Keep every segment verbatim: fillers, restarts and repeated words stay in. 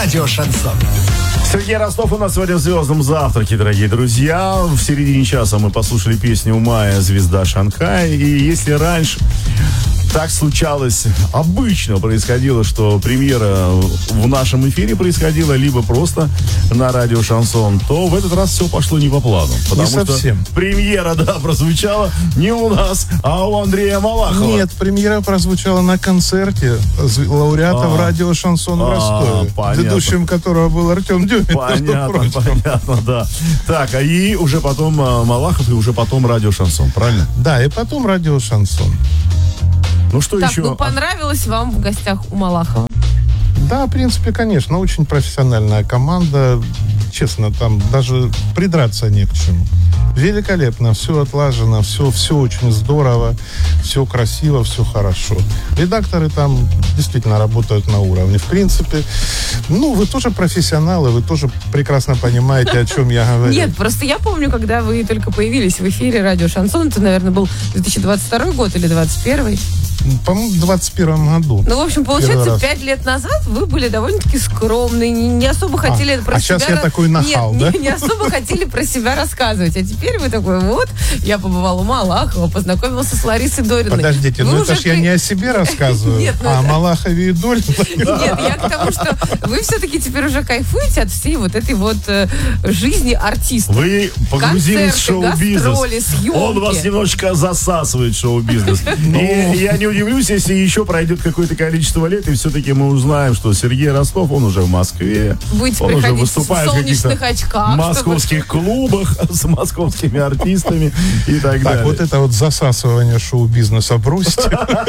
Радио Шансон. Сергей Ростов у нас сегодня в «Звездном завтраке», дорогие друзья. В середине часа мы послушали песню Мая «Звезда Шанхая». И если раньше так случалось, обычно происходило, что премьера в нашем эфире происходила либо просто на радио Шансон, то в этот раз все пошло не по плану. Потому не совсем. Что премьера, да, прозвучала не у нас, а у Андрея Малахова. Нет, премьера прозвучала на концерте лауреатов а, радио Шансон в Ростове, а, ведущим которого был Артем Дюмин. Понятно, понятно, да. Так, а и уже потом Малахов, и уже потом радио Шансон, правильно? Да, и потом радио Шансон. Ну что так, еще? ну понравилось вам в гостях у Малахова? Да, в принципе, конечно, очень профессиональная команда. Честно, там даже придраться не к чему. Великолепно, все отлажено, все, все очень здорово, все красиво, все хорошо. Редакторы там действительно работают на уровне. В принципе, ну, вы тоже профессионалы, вы тоже прекрасно понимаете, о чем я говорю. Нет, просто я помню, когда вы только появились в эфире радио Шансон, это, наверное, был две тысячи двадцать второй год или двадцать первый. По-моему, в двадцать первом году. Ну, в общем, получается, пять лет назад вы были довольно-таки скромны, не, не особо хотели а, про а себя... А сейчас я такой нахал, Нет, да? Не, не особо хотели про себя рассказывать. А теперь вы такой, вот, я побывал у Малахова, познакомился с Ларисой Дориной. Подождите, вы ну это ж я не о себе рассказываю, Нет, ну а о это... Малахове и Дорине. Нет, я к тому, что вы все-таки теперь уже кайфуете от всей вот этой вот э, жизни артиста. Вы погрузились в шоу-бизнес. Гастроли, съемки. Он вас немножечко засасывает в шоу-бизнес. И я не удивлюсь, если еще пройдет какое-то количество лет, и все-таки мы узнаем, что Сергей Ростов, он уже в Москве. Будете он уже приходить выступает в солнечных очках. В московских чтобы... клубах с московскими артистами и так, так далее. Так, вот это вот засасывание шоу-бизнеса бросьте.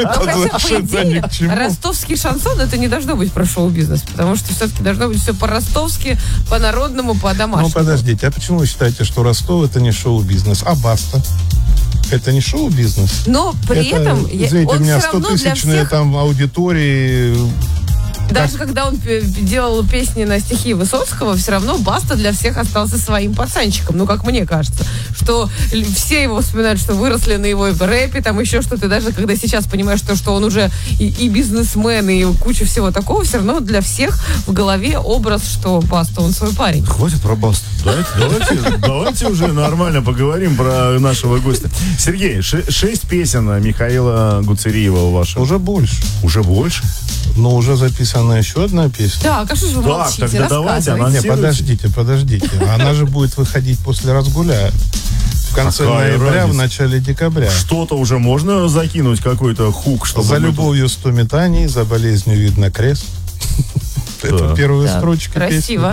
Ростовский шансон, это не должно быть про шоу-бизнес, потому что все-таки должно быть все по-ростовски, по-народному, по-домашнему. Ну, подождите, а почему вы считаете, что Ростов это не шоу-бизнес, а Баста? Это не шоу-бизнес. Но при это, этом извините, он у меня все равно для стотысячные всех... там аудитории. Даже как... когда он делал песни на стихи Высоцкого, все равно Баста для всех остался своим пацанчиком. Ну, как мне кажется. Что все его вспоминают, что выросли на его рэпе, там еще что-то. Даже когда сейчас понимаешь, что, что он уже и, и бизнесмен, и куча всего такого, все равно для всех в голове образ, что Баста, он свой парень. Хватит про Басту. Давайте, давайте, давайте уже нормально поговорим про нашего гостя. Сергей, ш- шесть песен Михаила Гуцериева у вашего. Уже больше. Уже больше? Но уже записана еще одна песня. Так, а что же вы так, молчите? тогда давайте, она не, подождите, подождите. Она же будет выходить после «Разгуляя». В конце Какая ноября, разница? в начале декабря. Что-то уже можно закинуть, какой-то хук, чтобы... За любовью сто метаний, за болезнью видно крест. Это первая строчка песни. Красиво.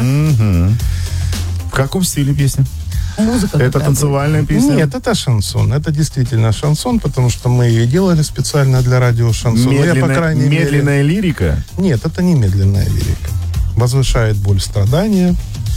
В каком стиле песня? Музыка. Это танцевальная песня? Нет, это шансон. Это действительно шансон, потому что мы ее делали специально для радио шансон. Медленная, я, по крайней медленная мере... лирика? Нет, это не медленная лирика. Возвышает боль, страдания.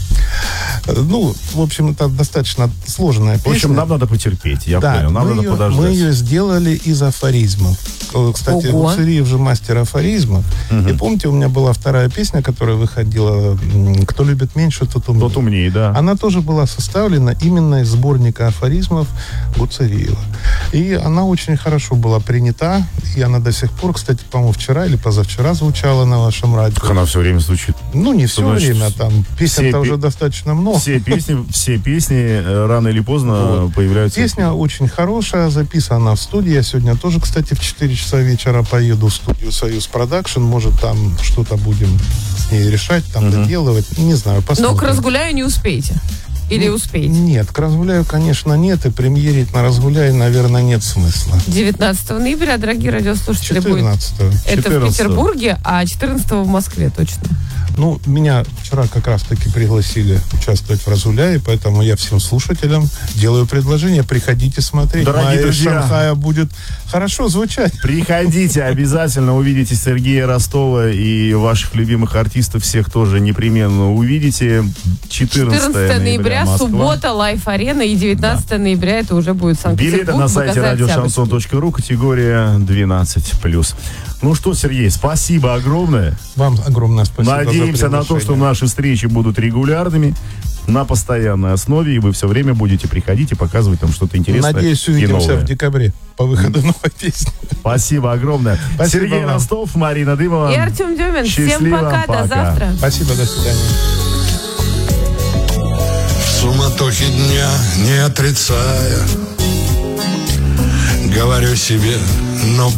Ну, в общем, это достаточно сложная песня. В общем, нам надо потерпеть, я да, понял. Нам мы надо ее, подождать. мы ее сделали из афоризмов. Кстати, Гуцериев же мастер афоризмов. Угу. И помните, у меня была вторая песня, которая выходила «Кто любит меньше, тот умнее». Тот умнее, да. Она тоже была составлена именно из сборника афоризмов Гуцериева. И она очень хорошо была принята. И она до сих пор, кстати, по-моему, вчера или позавчера звучала на вашем радио. Так она все время звучит. Ну, не все Значит, время, там песен-то пе- уже достаточно много. Все песни, все песни рано или поздно Вот. появляются. Песня очень хорошая, записана в студии. Я сегодня тоже, кстати, в четыре часа вечера поеду в студию «Союз Продакшн». Может, там что-то будем с ней решать, там uh-huh. доделывать. Не знаю, посмотрим. Но к «Разгуляю» не успеете? Или ну, успеете? Нет, к «Разгуляю», конечно, нет. И премьерить на «Разгуляю», наверное, нет смысла. девятнадцатого ноября, дорогие радиослушатели, четырнадцатого. будет. Это четырнадцатого. в Петербурге, а четырнадцатого в Москве точно. Ну, меня вчера как раз-таки пригласили участвовать в «Разгуляе», поэтому я всем слушателям делаю предложение. Приходите смотреть. Дорогие Майя друзья, Шанхая будет хорошо звучать. Приходите, обязательно увидите Сергея Ростова и ваших любимых артистов, всех тоже непременно увидите. четырнадцатого ноября, Москва. Суббота, Лайф-арена, и девятнадцатого да. ноября это уже будет Санкт-Петербург. Билеты на сайте радио шансон точка ру, категория двенадцать плюс. Ну что, Сергей, спасибо огромное. Вам огромное спасибо. Надеюсь, надеемся на то, что наши встречи будут регулярными, на постоянной основе, и вы все время будете приходить и показывать там что-то интересное. Надеюсь, и увидимся новое. в декабре по выходу новой песни. Спасибо огромное. Спасибо Сергей вам. Ростов, Марина Дымова. И Артем Демин. Всем Счастливо, пока, пока. до завтра. Спасибо, до свидания. В суматохе дня, не отрицая, говорю себе, но